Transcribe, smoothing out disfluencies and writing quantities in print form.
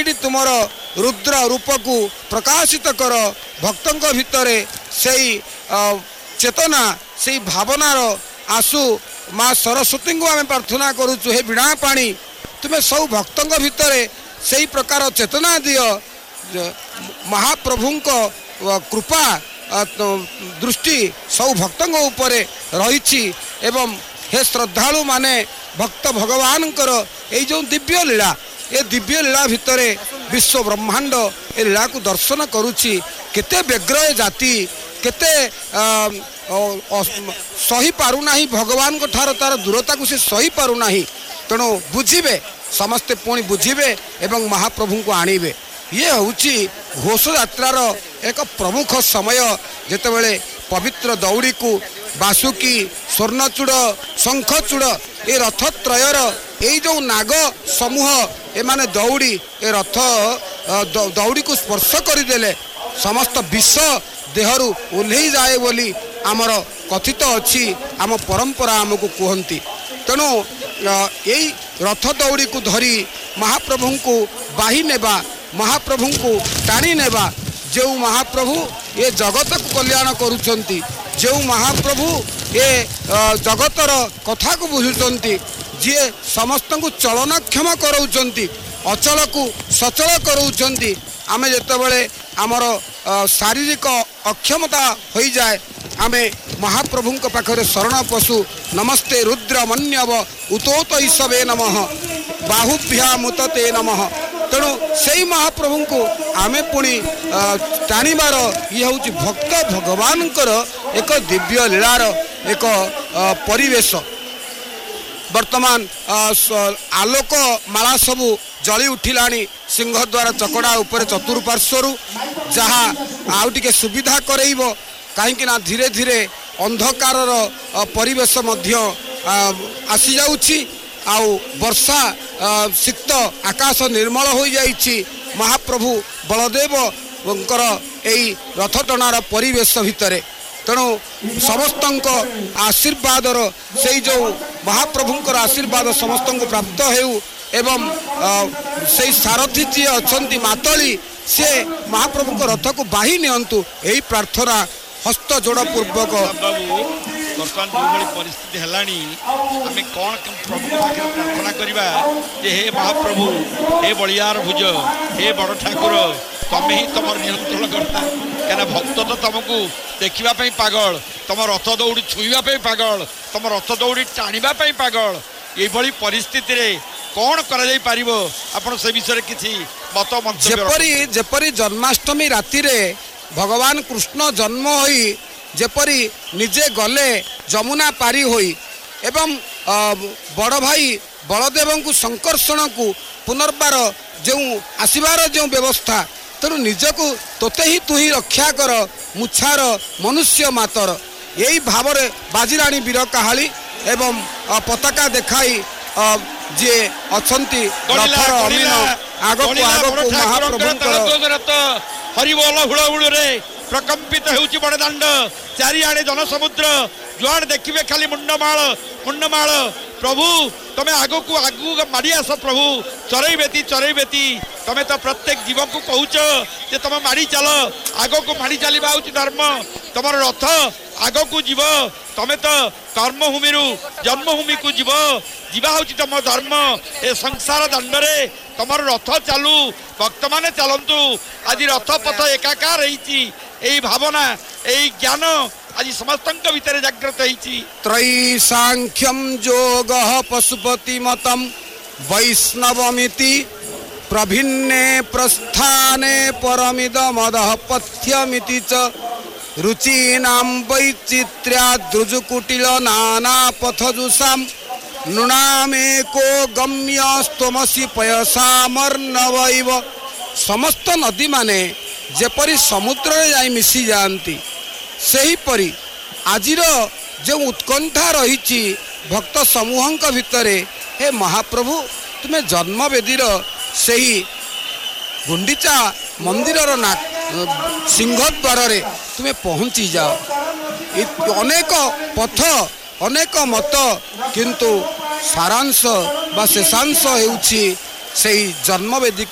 ସେଇଠି ତୁମର रुद्र रूप को प्रकाशित कर भक्तों भितर से चेतना से भावनार आसु माँ सरस्वती को आम प्रार्थना करुचु हे वीणा पाणी तुम्हें सब भक्तों भितर से प्रकार चेतना दियो महाप्रभु कृपा दृष्टि सब भक्तों उपर रही एवं हे श्रद्धालु माने भक्त भगवान ये जो दिव्य लीला ये दिव्य लीला भितर विश्व ब्रह्मांड ए लीला को दर्शन करुच्ची केते व्यग्र जाति केते सही पारुना भगवान को ठार तार दूरता को से सही पारुना तेणु बुझे समस्ते पुणी बुझे एवं महाप्रभु को आणवे ये हूँ घोष यात्रार एक प्रमुख समय जितेबले पवित्र दौड़ी को बासुकी स्वर्णचूड़ शंखचूड़ ये रथत्रयर ये जो नाग समूह ए माने दौड़ी ए रथ दौड़ी को स्पर्श करदेले समस्त विष देहरु ओह्लई जाए बोली आमर कथित अच्छी आम परंपरा आमको कहती तेणु यही रथ दौड़ी को धरी महाप्रभु को बाही नेबा महाप्रभु को टाणी नेबा जो महाप्रभु ये जगत को कल्याण करुचंती जो महाप्रभु ये जगतर कथा को बुझुचंती जी समस्त को चलनक्षम कराउचंती अचल को सचल कराउचंती आमे जेतेबेले आमर शारीरिक अक्षमता हो जाए आमे महाप्रभु पाखरे शरण पशु नमस्ते रुद्र मन्यव उतोत ईशवे नमः बाहुभ्या मुतते नमः तेणु से महाप्रभु को आमे पुणी टाणीबार ये हूँ भक्त भगवान एक दिव्य लीलार एक परिवेश वर्तमान आलोक माला सबू जली उठिलानी सिंहद्वार चकड़ा उपर चतुर्पार्श्वर जहाँ आउ टिके सुविधा करइब कहीं धीरे धीरे अंधकार परिवेश मध्य आसी जाउछि आउ वर्षा शीत आकाश निर्मल हो जाइछि महाप्रभु बलदेव यही रथ टणार परिवेश भितर तेणु समस्त आशीर्वादर से जो महाप्रभुंकर आशीर्वाद समस्त को प्राप्त हो एवं से सारथी जी अच्छा मातली से महाप्रभु रथ को बाही नियंतु यही प्रार्थना हस्त जोड़ पूर्वक बर्तमान जो भाई परिस्थिति है आम कौन प्रभु पाखे प्रार्थना करवा हे महाप्रभु हे बलियार भुज हे बड़ ठाकुर तमें ही तुम नियंत्रण करता क्या भक्त तो तुमको देखापी पागल तुम रथ दौड़ी छुईवाई पागल तुम रथ दौड़ी टाणीवाई पागल ये परिस्थिति रे कौन कर से विषय किसी मत मंतव्य जेपरी जन्माष्टमी राति रे भगवान कृष्ण जन्म होई जेपरी निजे गले जमुना पारी होई एवं बड़ भाई बलदेव को संकर्षण को पुनर्बार जो आसबार जो व्यवस्था तेणु निजक तोते ही तु ही रक्षा कर मुछार मनुष्य मातर यही भाव में बाजिराणी वीर काहाली एवं पताका देखाई जे अच्छी हरिबोल हुड़हुड़ रे प्रकंपित होउची बड़दाण्ड चारिआडे जनसमुद्र जुआड़ देखिए खाली मुंडमाल प्रभु तमे आगो माड़ी आस प्रभु चरईबेती तमे तो प्रत्येक जीव को कहूच जे तुम माड़ी चल आगो को माड़ी चलवा हूँ धर्म तुम रथ आगो को जीव तमे तो कर्मभूमि जन्मभूमि को जीव जीवा हूँ तुम धर्म ए संसार दंडरे तुम रथ चालू भक्त माने चलतु आज रथ पथ एकाकार यही भावना यही ज्ञान आज समस्त भितर जागृत होती त्रयी सांख्यम जोग पशुपति मतम वैष्णवमिति प्रभिन्ने प्रस्थाने परमिदमदः पथ्यमिति च रुचीनां वैचित्र्याद्रुजुकुटिल नाना पथजुषां नृणामेको गम्यस्त्वमसि पयसामर्णवैव समस्त नदी माने जेपरी समुद्र रे जाई मिसी जानती सही परी आजिर जो उत्कंठा रही भक्त समूह भितर हे महाप्रभु तुम्हें जन्मवेदीर से ही गुंडीचा मंदिर सिंहद्वार तुम्हें पहुँची जाओ अनेक पथ अनेक मत किंतु सारांश बा शेषांश होउछि जन्मवेदी